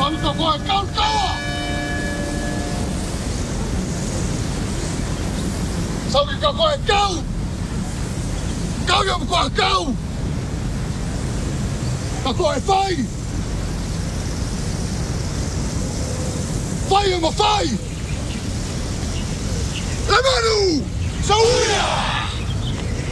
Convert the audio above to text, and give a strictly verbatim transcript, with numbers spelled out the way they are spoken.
Sao ka koe kau kaua? Sao ka koe kau? Kau ia koe kau? Ka koe whai? Whai ama whai! Le manu! Sauia!